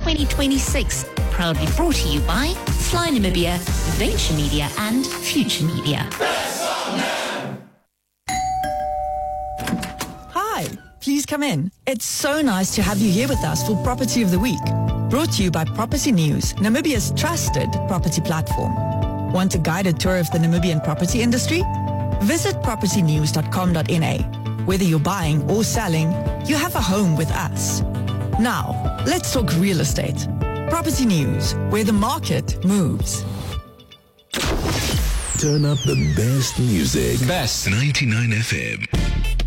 2026. Proudly brought to you by Fly Namibia, Venture Media and Future Media. Hi, please come in. It's so nice to have you here with us for Property of the Week. Brought to you by Property News, Namibia's trusted property platform. Want a guided tour of the Namibian property industry? Visit propertynews.com.na. Whether you're buying or selling, you have a home with us. Now, let's talk real estate. Property News, where the market moves. Turn up the best music. Best. 99 FM.